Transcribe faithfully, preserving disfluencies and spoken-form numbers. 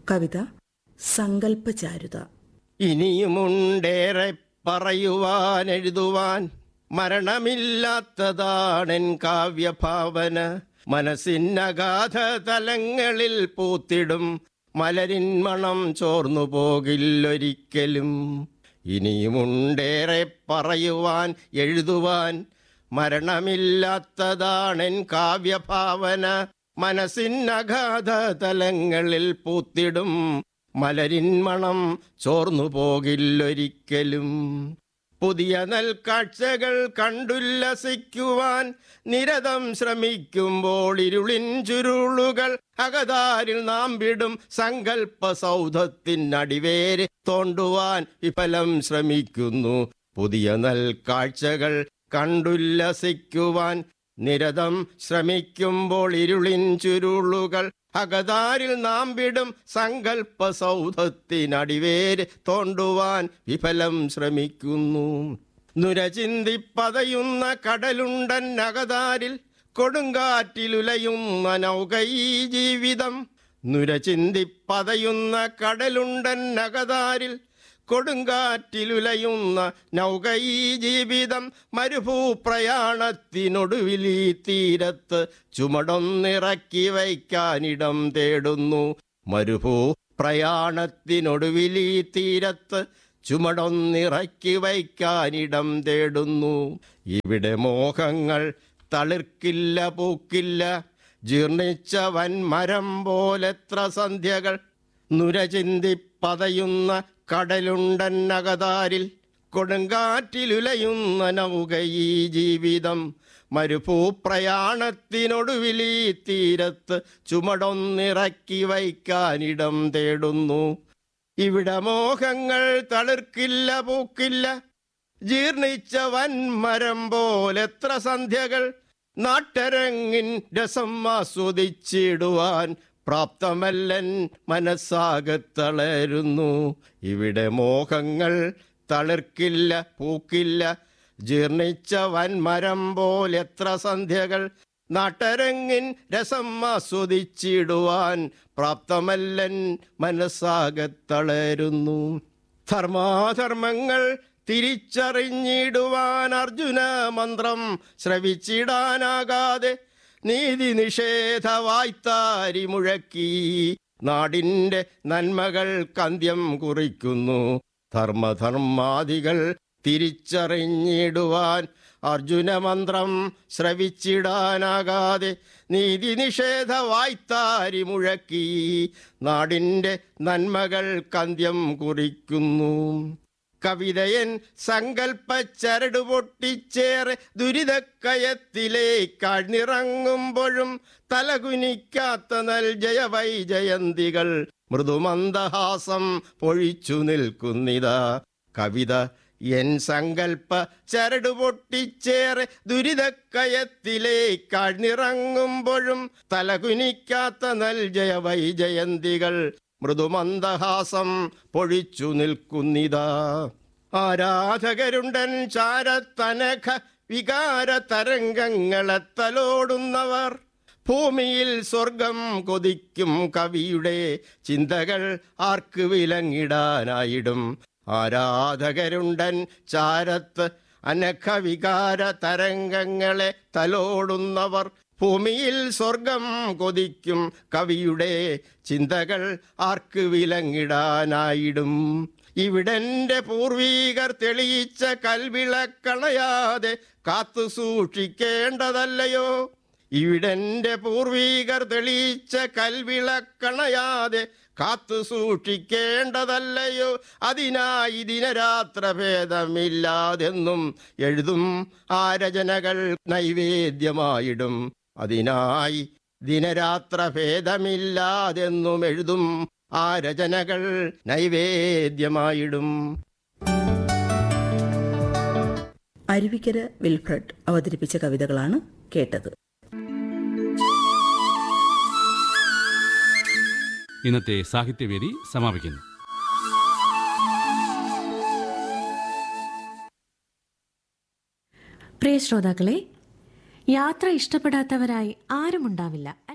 കവിത സങ്കല്പചാരുത. ഇനിയുമുണ്ടേറെ പറയുവാൻ എഴുതുവാൻ, മരണമില്ലാത്തതാണെൻ കാവ്യഭാവന. മനസ്സിനഗാധ തലങ്ങളിൽ പൂത്തിടും മലരിൻ മണം ചോർന്നു പോകില്ലൊരിക്കലും. ഇനിയുമുണ്ടേറെ പറയുവാൻ എഴുതുവാൻ, മരണമില്ലാത്തതാണെൻ കാവ്യഭാവന. മനസ്സിനഗാധ തലങ്ങളിൽ പൂത്തിടും മലരിൻ മണം ചോർന്നു പോകില്ലൊരിക്കലും. പുതിയ നൽകാഴ്ചകൾ കണ്ടുല്ലസിക്കുവാൻ നിരതം ശ്രമിക്കുമ്പോൾ ഇരുളിൻ ചുരുളുകൾ അകതാരിൽ നാം വിടും സങ്കല്പ സൗധത്തിനടിവേര് തോണ്ടുവാൻ വിഫലം ശ്രമിക്കുന്നു. പുതിയ നൽകാഴ്ചകൾ കണ്ടുല്ലസിക്കുവാൻ നിരതം ശ്രമിക്കുമ്പോൾ ഇരുളിൻ ചുരുളുകൾ അകതാരിൽ നാം വിടും സങ്കല്പ സൗധത്തിനടിവേര് തോണ്ടുവാൻ വിഫലം ശ്രമിക്കുന്നു. നുരചിന്തി പതയുന്ന കടലുണ്ടൻ അകതാരിൽ കൊടുങ്കാറ്റിലുലയുന്ന നൗകൈ ജീവിതം. നുരചിന്തി പതയുന്ന കടലുണ്ടൻ അകതാരിൽ കൊടുങ്കാറ്റിലുലയുന്ന നൗകൈ ജീവിതം. മരുഭൂപ്രയാണത്തിനൊടുവിൽ ഈ തീരത്ത് ചുമടൊന്നിറക്കി വയ്ക്കാനിടം തേടുന്നു. മരുഭൂ പ്രയാണത്തിനൊടുവിൽ ഈ തീരത്ത് ചുമടൊന്നിറക്കി വയ്ക്കാനിടം തേടുന്നു. ഇവിടെ മോഹങ്ങൾ തളിർക്കില്ല, പൂക്കില്ല, ജീർണിച്ച വൻമരം പോലെത്ര സന്ധ്യകൾ. നുരചിന്തി പതയുന്ന കടലുണ്ടൻ അകതാരിൽ കൊടുങ്കാറ്റിലുലയുന്ന നൗകൈ ജീവിതം. മരുഭൂപ്രയാണത്തിനൊടുവിൽ ഈ തീരത്ത് ചുമടൊന്നിറക്കി വയ്ക്കാനിടം തേടുന്നു. ഇവിടെ മോഹങ്ങൾ തളിർക്കില്ല, പൂക്കില്ല, ജീർണിച്ച വൻമരം പോലെത്ര സന്ധ്യകൾ. നാട്ടരങ്ങിൻ രസം ആസ്വദിച്ചിടുവാൻ പ്രാപ്തമല്ലൻ മനസ്സാകത്തളരുന്നു. ഇവിടെ മോഹങ്ങൾ തളിർക്കില്ല, പൂക്കില്ല, ജീർണിച്ച വൻമരം പോലെത്ര സന്ധ്യകൾ. നാട്ടരങ്ങിൻ രസം ആസ്വദിച്ചിടുവാൻ പ്രാപ്തമല്ലൻ മനസ്സാകത്തളരുന്നു. ധർമാധർമ്മങ്ങൾ തിരിച്ചറിഞ്ഞിടുവാൻ അർജുന മന്ത്രം ശ്രവിച്ചിടാനാകാതെ നീതി നിഷേധ വായ്ത്താരി മുഴക്കി നാടിൻ്റെ നന്മകൾക്കന്ത്യം കുറിക്കുന്നു. ധർമ്മധർമാദികൾ തിരിച്ചറിഞ്ഞിടുവാൻ അർജുന മന്ത്രം ശ്രവിച്ചിടാനാകാതെ നീതി നിഷേധ വായ്ത്താരി മുഴക്കി നാടിൻ്റെ നന്മകൾക്കന്ത്യം കുറിക്കുന്നു. കവിതയൻ സങ്കല്പ ചരട് പൊട്ടിച്ചേറെ ദുരിതക്കയത്തിലേക്കാഴ്ന്നിറങ്ങുമ്പോഴും തലകുനിക്കാത്ത നൽ ജയവൈജയന്തികൾ മൃദുമന്ദഹാസം പൊഴിച്ചു നിൽക്കുന്നിതാ. കവിത എൻ സങ്കല്പ ചരട് പൊട്ടിച്ചേറെ ദുരിതക്കയത്തിലേക്കാഴ്ന്നിറങ്ങുമ്പോഴും തലകുനിക്കാത്ത നൽ ജയവൈജയന്തികൾ മൃദുമന്ദഹാസം പൊഴിച്ചു നിൽക്കുന്നിതാ. ആരാധകരുണ്ടൻ ചാരത്തനഘ വികാര തരംഗങ്ങളെ തലോടുന്നവർ. ഭൂമിയിൽ സ്വർഗം കൊതിക്കും കവിയുടെ ചിന്തകൾ ആർക്ക് വിലങ്ങിടാനായിടും. ആരാധകരുണ്ടൻ ചാരത്ത് അനഘ വികാര തരംഗങ്ങളെ തലോടുന്നവർ. ഭൂമിയിൽ സ്വർഗം കൊതിക്കും കവിയുടെ ചിന്തകൾ ആർക്ക് വിലങ്ങിടാനായിടും. ഇവിടെൻ്റെ പൂർവീകർ തെളിയിച്ച കൽവിളക്കണയാതെ കാത്തു സൂക്ഷിക്കേണ്ടതല്ലയോ. ഇവിടെൻ്റെ പൂർവീകർ തെളിയിച്ച കൽവിളക്കണയാതെ കാത്തു സൂക്ഷിക്കേണ്ടതല്ലയോ. അതിനായി ദിനരാത്ര ഭേദമില്ലാതെന്നും എഴുതും ആ രചനകൾ നൈവേദ്യമായിടും. അതിനായി ദിനരാത്ര ഭേദമില്ലാതെന്നും എഴുതും ആ രചനകൾ നൈവേദ്യമായിടും. അരുവിക്കര വിൽഫ്രഡ് അവതരിപ്പിച്ച കവിതകളാണ് കേട്ടത്. ഇന്നത്തെ സാഹിത്യവേദി സമാപിക്കുന്നു. പ്രിയ ശ്രോതാക്കളെ, യാത്ര ഇഷ്ടപ്പെടാത്തവരായി ആരുമുണ്ടാവില്ല.